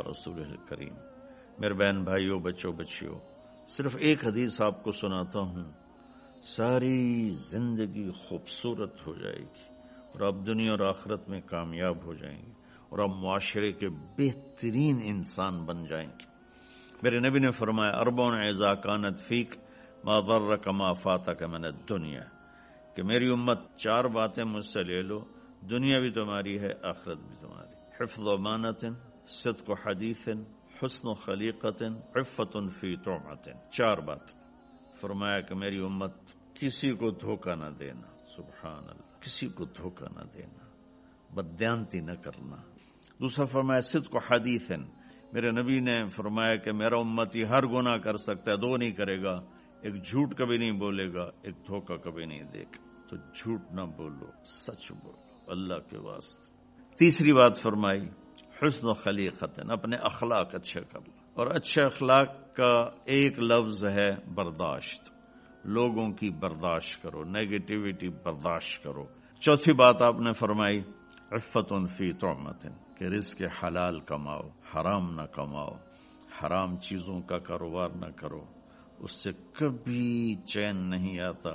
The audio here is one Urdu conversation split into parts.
رسولہ الکریم۔ میرے بہن بھائیوں، بچوں بچیوں، صرف ایک حدیث آپ کو سناتا ہوں، ساری زندگی خوبصورت ہو جائے گی اور آپ دنیا اور آخرت میں کامیاب ہو جائیں گے اور آپ معاشرے کے بہترین انسان بن جائیں گے۔ میرے نبی نے فرمایا اربع اذا کانت فیک ما ضرک ما فاتک من الدنیا، کہ میری امت 4 باتیں مجھ سے لے لو، دنیا بھی تمہاری ہے، آخرت بھی تمہاری۔ حفظ امانت، صدق حدیث، حسن خلیقت، عفت فی طعمت۔ 4 بات فرمایا کہ میری امت کسی کو دھوکہ نہ دینا، سبحان اللہ، کسی کو دھوکہ نہ دینا، بددیانتی نہ کرنا۔ دوسرا فرمایا صدق حدیث، میرے نبی نے فرمایا کہ میرا امتی ہر گناہ کر سکتا ہے، 2 نہیں کرے گا، ایک جھوٹ کبھی نہیں بولے گا، ایک دھوکہ کبھی نہیں دے گا۔ تو جھوٹ نہ بولو، سچ بولو اللہ کے واسطے۔ تیسری بات فرمائی حسن خلیقت، اپنے اخلاق اچھے کر لو، اور اچھے اخلاق کا ایک لفظ ہے برداشت، لوگوں کی برداشت کرو، نیگیٹیوٹی برداشت کرو۔ چوتھی بات آپ نے فرمائی عفت فی طعمت، کہ رزق حلال کماؤ، حرام نہ کماؤ، حرام چیزوں کا کاروبار نہ کرو، اس سے کبھی چین نہیں آتا۔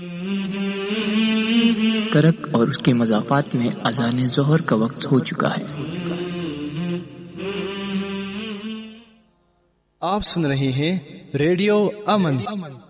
کرک اور اس کے مضافات میں اذان ظہر کا وقت ہو چکا ہے۔ آپ سن رہے ہیں ریڈیو امن